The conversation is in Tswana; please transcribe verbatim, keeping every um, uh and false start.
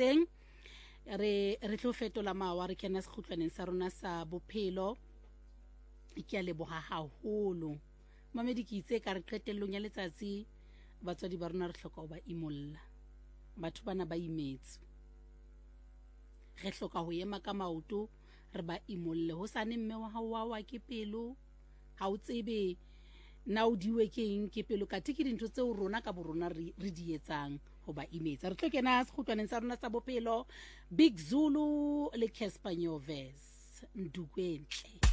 itseng re re tlo fetola mawa re kena sekhutlwaneng sa rona sa bophelo ke a leboga haholo mamedi ke itse ka re qetellong ya letsatsi batswadi ba rona re hloka ho ba imolla batho bana ba imetse re hloka ho ema ka maoto re ba imolle ho sane mme wa hao wa wa ke pelo ha o tsebe na o diwe ke eng ke pelo ka tike dintho tseo rona ka bo rona re di etsang ho ba imetsa re tlo kena sekhutlwaneng sa rona sa bophelo Big Zulu le Casper Nyovez Ndukwentle.